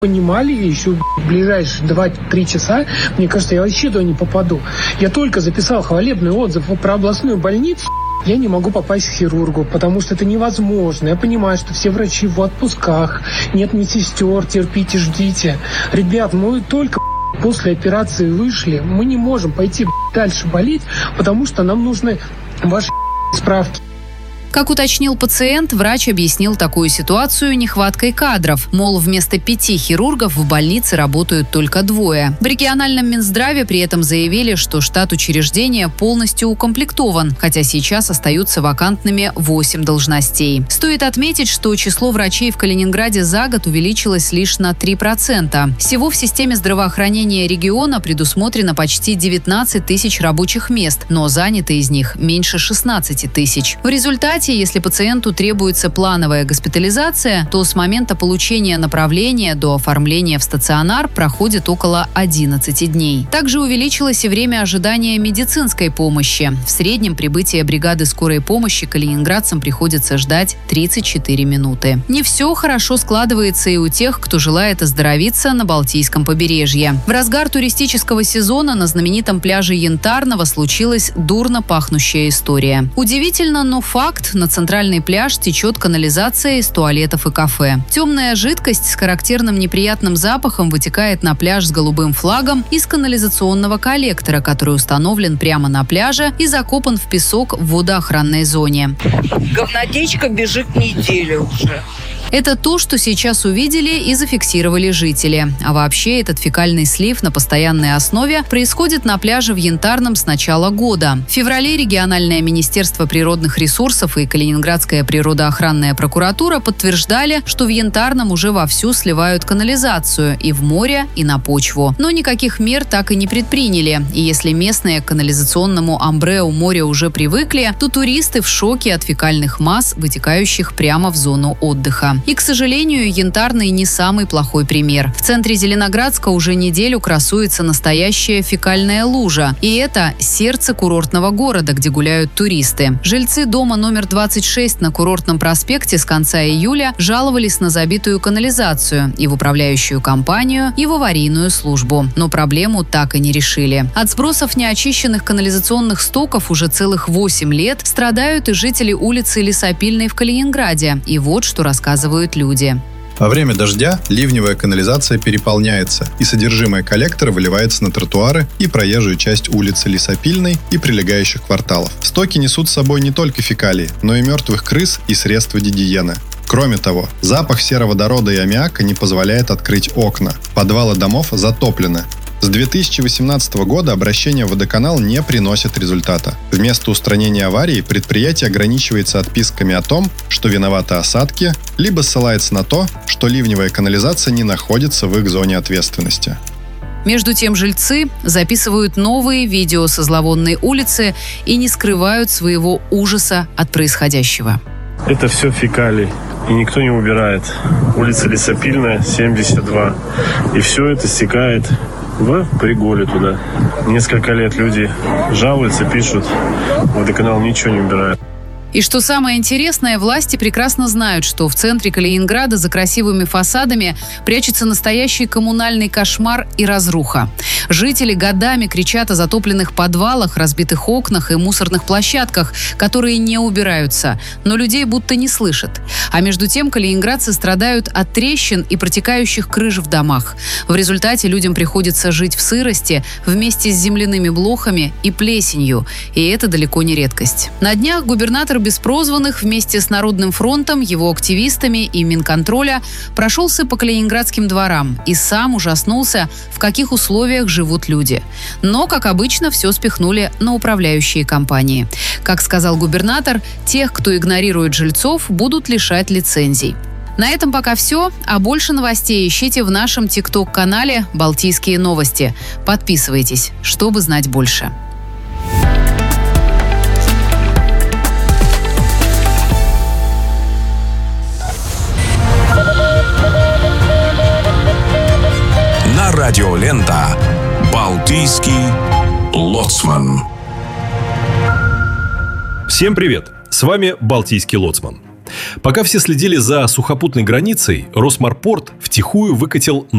понимали, еще в ближайшие 2-3 часа, мне кажется, я вообще туда не попаду. Я только записал хвалебный отзыв про областную больницу, я не могу попасть к хирургу, потому что это невозможно. Я понимаю, что все врачи в отпусках, нет медсестер, терпите, ждите. Ребят, мы только после операции вышли, мы не можем пойти дальше болеть, потому что нам нужны ваши справки. Как уточнил пациент, врач объяснил такую ситуацию нехваткой кадров. Мол, вместо 5 хирургов в больнице работают только 2. В региональном Минздраве при этом заявили, что штат учреждения полностью укомплектован, хотя сейчас остаются вакантными 8 должностей. Стоит отметить, что число врачей в Калининграде за год увеличилось лишь на 3%. Всего в системе здравоохранения региона предусмотрено почти 19 тысяч рабочих мест, но заняты из них меньше 16 тысяч. В результате, если пациенту требуется плановая госпитализация, то с момента получения направления до оформления в стационар проходит около 11 дней. Также увеличилось и время ожидания медицинской помощи. В среднем прибытие бригады скорой помощи калининградцам приходится ждать 34 минуты. Не все хорошо складывается и у тех, кто желает оздоровиться на Балтийском побережье. В разгар туристического сезона на знаменитом пляже Янтарного случилась дурно пахнущая история. Удивительно, но факт: на центральный пляж течет канализация из туалетов и кафе. Темная жидкость с характерным неприятным запахом вытекает на пляж с голубым флагом из канализационного коллектора, который установлен прямо на пляже и закопан в песок в водоохранной зоне. Говнотечка бежит неделю уже. Это то, что сейчас увидели и зафиксировали жители. А вообще этот фекальный слив на постоянной основе происходит на пляже в Янтарном с начала года. В феврале региональное министерство природных ресурсов и Калининградская природоохранная прокуратура подтверждали, что в Янтарном уже вовсю сливают канализацию и в море, и на почву. Но никаких мер так и не предприняли. И если местные к канализационному амбре у моря уже привыкли, то туристы в шоке от фекальных масс, вытекающих прямо в зону отдыха. И, к сожалению, Янтарный не самый плохой пример. В центре Зеленоградска уже неделю красуется настоящая фекальная лужа. И это сердце курортного города, где гуляют туристы. Жильцы дома номер 26 на Курортном проспекте с конца июля жаловались на забитую канализацию и в управляющую компанию, и в аварийную службу. Но проблему так и не решили. От сбросов неочищенных канализационных стоков уже целых 8 лет страдают и жители улицы Лесопильной в Калининграде. И вот что рассказывают люди. Во время дождя ливневая канализация переполняется, и содержимое коллектора выливается на тротуары и проезжую часть улицы Лесопильной и прилегающих кварталов. Стоки несут с собой не только фекалии, но и мертвых крыс и средства гигиены. Кроме того, запах сероводорода и аммиака не позволяет открыть окна. Подвалы домов затоплены. С 2018 года обращение в водоканал не приносит результата. Вместо устранения аварии предприятие ограничивается отписками о том, что виноваты осадки, либо ссылается на то, что ливневая канализация не находится в их зоне ответственности. Между тем жильцы записывают новые видео со зловонной улицы и не скрывают своего ужаса от происходящего. Это все фекалии, и никто не убирает. Улица Лесопильная, 72. И все это стекает в Приголе туда. Несколько лет люди жалуются, пишут, водоканал ничего не убирает. И что самое интересное, власти прекрасно знают, что в центре Калининграда за красивыми фасадами прячется настоящий коммунальный кошмар и разруха. Жители годами кричат о затопленных подвалах, разбитых окнах и мусорных площадках, которые не убираются, но людей будто не слышат. А между тем калининградцы страдают от трещин и протекающих крыш в домах. В результате людям приходится жить в сырости вместе с земляными блохами и плесенью, и это далеко не редкость. На днях губернатор Беспрозванных вместе с Народным фронтом, его активистами и Минконтроля прошелся по калининградским дворам и сам ужаснулся, в каких условиях живут люди. Но, как обычно, все спихнули на управляющие компании. Как сказал губернатор, тех, кто игнорирует жильцов, будут лишать лицензий. На этом пока все, а больше новостей ищите в нашем ТикТок-канале «Балтийские новости». Подписывайтесь, чтобы знать больше. Радиолента «Балтийский лоцман». Всем привет! С вами Балтийский лоцман. Пока все следили за сухопутной границей, Росморпорт втихую выкатил